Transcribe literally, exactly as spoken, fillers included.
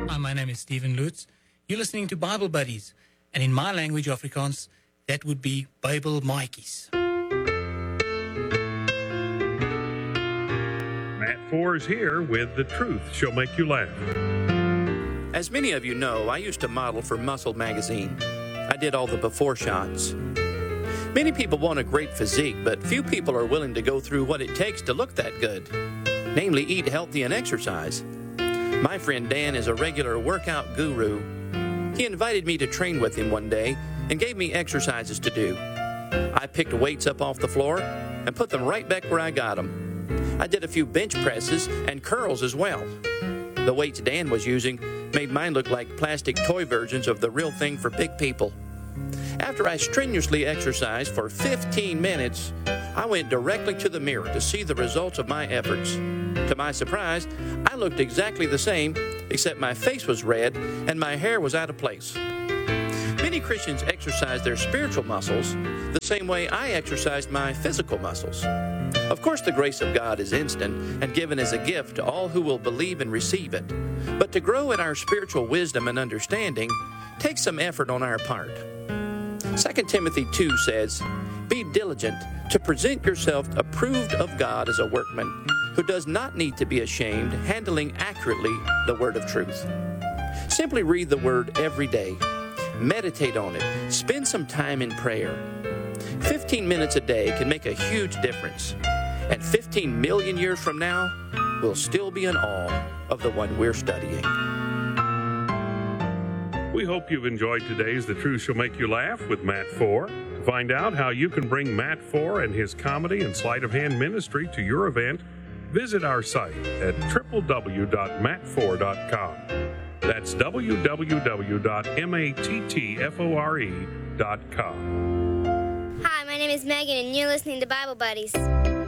Hi, my name is Stephen Lutz. You're listening to Bible Buddies, and in my language, Afrikaans, that would be Bible Maikies. Matt Four is here with The Truth Shall Make You Laugh. As many of you know, I used to model for Muscle magazine. I did all the before shots. Many people want a great physique, but few people are willing to go through what it takes to look that good, namely eat healthy and exercise. My friend Dan is a regular workout guru. He invited me to train with him one day and gave me exercises to do. I picked weights up off the floor and put them right back where I got them. I did a few bench presses and curls as well. The weights Dan was using made mine look like plastic toy versions of the real thing for big people. After I strenuously exercised for fifteen minutes, I went directly to the mirror to see the results of my efforts. To my surprise, I looked exactly the same, except my face was red and my hair was out of place. Many Christians exercise their spiritual muscles the same way I exercised my physical muscles. Of course, the grace of God is instant and given as a gift to all who will believe and receive it. But to grow in our spiritual wisdom and understanding takes some effort on our part. Second Timothy two says, "Be diligent to present yourself approved of God as a workman who does not need to be ashamed, handling accurately the word of truth." Simply read the word every day. Meditate on it. Spend some time in prayer. fifteen minutes a day can make a huge difference. And fifteen million years from now, we'll still be in awe of the one we're studying. We hope you've enjoyed today's The Truth Shall Make You Laugh with Matt Four. To find out how you can bring Matt Four and his comedy and sleight of hand ministry to your event, visit our site at w w w dot matt four dot com. That's w w w dot mattfore dot com. Hi, my name is Megan, and you're listening to Bible Buddies.